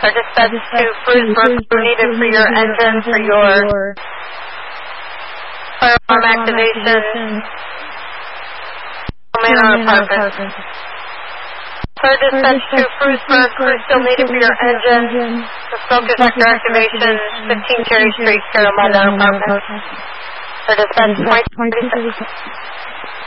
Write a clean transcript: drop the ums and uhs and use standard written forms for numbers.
Our dispatch to Frewsburg needed for your engine, for your fire alarm activation. Manor apartment. Our dispatch to Frewsburg, crew still needed for your engine. The smoke detector activation, 15 Cherry Street, Carolina apartment. Our dispatch 2036.